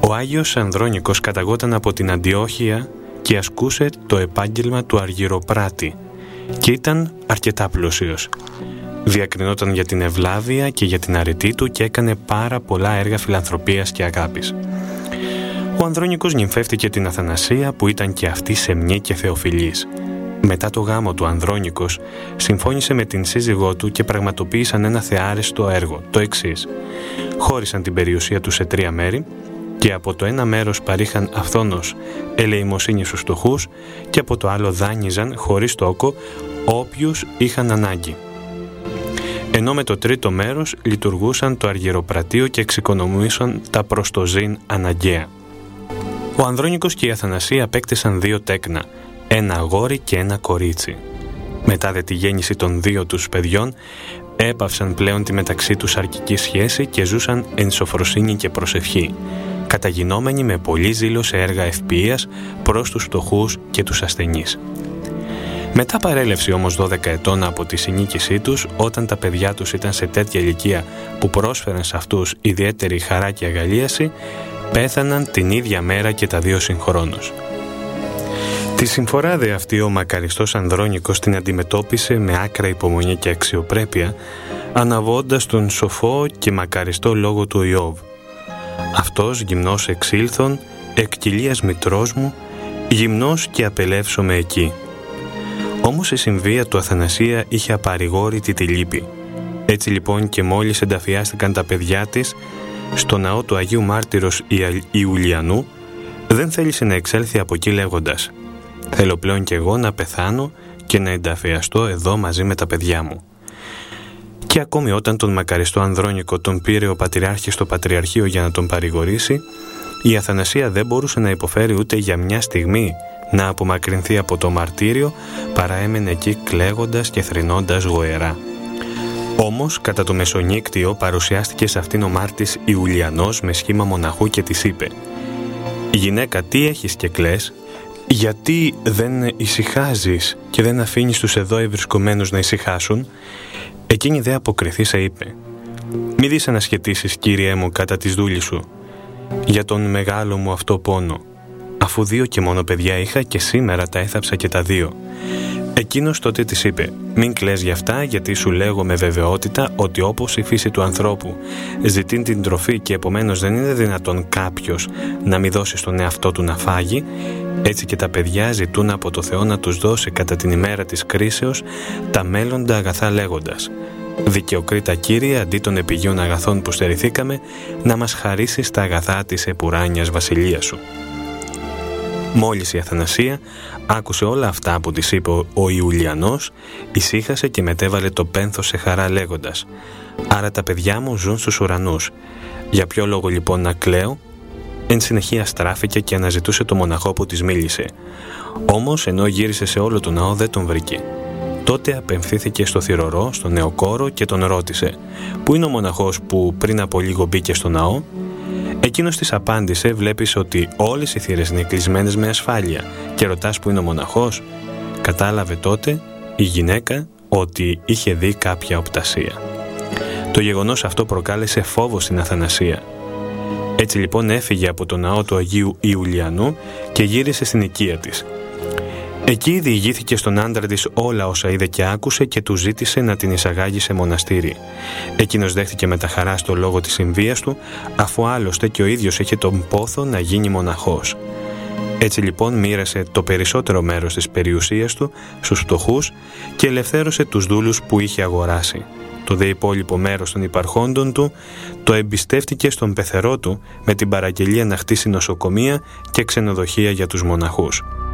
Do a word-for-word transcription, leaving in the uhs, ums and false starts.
Ο Άγιος Ανδρώνικος καταγόταν από την Αντιόχεια και ασκούσε το επάγγελμα του αργυροπράτη και ήταν αρκετά πλούσιος. Διακρινόταν για την ευλάβεια και για την αρετή του και έκανε πάρα πολλά έργα φιλανθρωπίας και αγάπης. Ο Ανδρώνικος νυμφεύτηκε την Αθανασία που ήταν και αυτή σεμνή και θεοφιλής. Μετά το γάμο του Ανδρώνικος συμφώνησε με την σύζυγό του και πραγματοποίησαν ένα θεάρεστο έργο, το εξής. Χώρισαν την περιουσία του σε τρία μέρη και από το ένα μέρος παρήχαν αυθόνως ελεημοσύνη στους φτωχούς και από το άλλο δάνειζαν χωρίς τόκο όποιους είχαν ανάγκη. Ενώ με το τρίτο μέρος λειτουργούσαν το αργυροπρατείο και εξοικονομούσαν τα προς το ζήν αναγκαία. Ο Ανδρώνικος και η Αθανασία απέκτησαν δύο τέκνα, ένα αγόρι και ένα κορίτσι. Μετά δε τη γέννηση των δύο τους παιδιών, έπαυσαν πλέον τη μεταξύ τους αρκική σχέση και ζούσαν εν σοφροσύνη και προσευχή, καταγινόμενοι με πολύ ζήλο σε έργα ευποιίας προς τους φτωχούς και τους ασθενείς. Μετά παρέλευση όμως δώδεκα ετών από τη συνοίκησή τους, όταν τα παιδιά τους ήταν σε τέτοια ηλικία που πρόσφεραν σε αυτούς ιδιαίτερη χαρά και αγαλίαση, πέθαναν την ίδια μέρα και τα δύο συγχρόνως. Τη συμφορά δε αυτή ο μακαριστός Ανδρώνικος την αντιμετώπισε με άκρα υπομονή και αξιοπρέπεια, αναβώντας τον σοφό και μακαριστό λόγο του Ιώβ. Αυτός γυμνός εξήλθον, εκ κοιλίας μητρός μου, γυμνός και απελεύσομαι εκεί. Όμως η συμβία του Αθανασία είχε απαρηγόρητη τη λύπη. Έτσι λοιπόν και μόλις ενταφιάστηκαν τα παιδιά της, στο ναό του Αγίου Μάρτυρος Ιουλιανού, δεν θέλησε να εξέλθει από εκεί λέγοντας «Θέλω πλέον κι εγώ να πεθάνω και να ενταφιαστώ εδώ μαζί με τα παιδιά μου». Και ακόμη όταν τον μακαριστό Ανδρώνικο τον πήρε ο Πατριάρχης στο Πατριαρχείο για να τον παρηγορήσει, η Αθανασία δεν μπορούσε να υποφέρει ούτε για μια στιγμή να απομακρυνθεί από το μαρτύριο, παρά έμενε εκεί κλαίγοντας και θρηνώντας γοερά. Όμως, κατά το μεσονύκτιο παρουσιάστηκε σε αυτήν ο Μάρτης Ιουλιανός με σχήμα μοναχού και της είπε «Γυναίκα, τι έχεις και κλαις? Γιατί δεν ησυχάζεις και δεν αφήνεις τους εδώ ευρισκομένους να ησυχάσουν?» Εκείνη δε αποκριθήσα είπε «Μη δεις ανασχετήσεις, Κύριέ μου, κατά της δούλης σου, για τον μεγάλο μου αυτό πόνο, αφού δύο και μόνο παιδιά είχα και σήμερα τα έθαψα και τα δύο». Εκείνος τότε της είπε «Μην κλαις γι' αυτά, γιατί σου λέγω με βεβαιότητα ότι όπως η φύση του ανθρώπου ζητεί την τροφή και επομένως δεν είναι δυνατόν κάποιος να μην δώσει στον εαυτό του να φάγει, έτσι και τα παιδιά ζητούν από το Θεό να τους δώσει κατά την ημέρα της κρίσεως τα μέλλοντα αγαθά λέγοντας «Δικαιοκρίτα Κύριε, αντί των επιγείων αγαθών που στερηθήκαμε, να μας χαρίσεις τα αγαθά της επουράνιας βασιλείας σου». Μόλις η Αθανασία άκουσε όλα αυτά που της είπε ο Ιουλιανός, ησύχασε και μετέβαλε το πένθος σε χαρά λέγοντας «Άρα τα παιδιά μου ζουν στους ουρανούς. Για ποιο λόγο λοιπόν να κλαίω?» Εν συνεχεία στράφηκε και αναζητούσε το μοναχό που της μίλησε. Όμως ενώ γύρισε σε όλο το ναό δεν τον βρήκε. Τότε απευθύνθηκε στο θυρωρό, στον νεοκόρο και τον ρώτησε «Πού είναι ο μοναχός που πριν από λίγο μπήκε στο ναό?» Εκείνος της απάντησε «Βλέπεις ότι όλες οι θύρες είναι κλεισμένες με ασφάλεια και ρωτάς που είναι ο μοναχός?» Κατάλαβε τότε η γυναίκα ότι είχε δει κάποια οπτασία. Το γεγονός αυτό προκάλεσε φόβο στην Αθανασία. Έτσι λοιπόν έφυγε από το ναό του Αγίου Ιουλιανού και γύρισε στην οικία της. Εκεί διηγήθηκε στον άντρα της όλα όσα είδε και άκουσε και του ζήτησε να την εισαγάγει σε μοναστήρι. Εκείνος δέχτηκε με τα χαρά στο λόγο της συμβίας του, αφού άλλωστε και ο ίδιος είχε τον πόθο να γίνει μοναχός. Έτσι λοιπόν μοίρασε το περισσότερο μέρος της περιουσίας του στους φτωχούς και ελευθέρωσε τους δούλους που είχε αγοράσει. Το δε υπόλοιπο μέρος των υπαρχόντων του το εμπιστεύτηκε στον πεθερό του με την παραγγελία να χτίσει νοσοκομεία και ξενοδοχεία για τους μοναχούς.